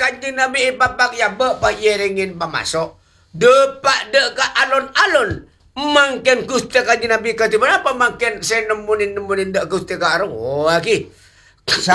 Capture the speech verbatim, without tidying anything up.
kanjeng Nabi ipapak ya be pa yeringin pamasok. Depak de ka alon-alon. Mangken gusti kanjeng Nabi kati berapa mangken saya nemunin nemunin dak gusti ka arung. Oh lagi.